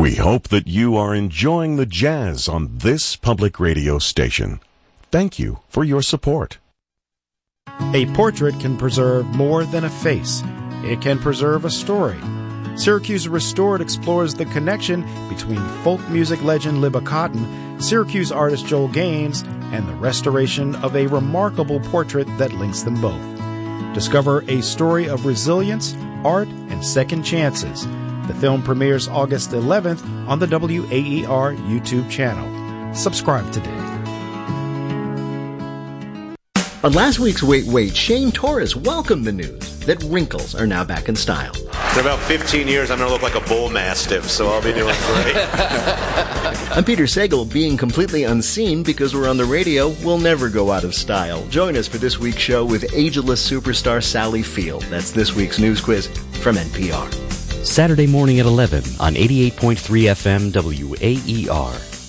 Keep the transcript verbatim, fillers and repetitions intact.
We hope that you are enjoying the jazz on this public radio station. Thank you for your support. A portrait can preserve more than a face. It can preserve a story. Syracuse Restored explores the connection between folk music legend Libba Cotton, Syracuse artist Joel Gaines, and the restoration of a remarkable portrait that links them both. Discover a story of resilience, art, and second chances. The film premieres August eleventh on the W A E R YouTube channel. Subscribe today. On last week's Wait Wait, Shane Torres welcomed the news that wrinkles are now back in style. In about fifteen years, I'm going to look like a bull mastiff, so I'll be doing great. I'm Peter Sagal. Being completely unseen because we're on the radio will never go out of style. Join us for this week's show with ageless superstar Sally Field. That's this week's news quiz from N P R. Saturday morning at eleven on eighty-eight point three F M W A E R.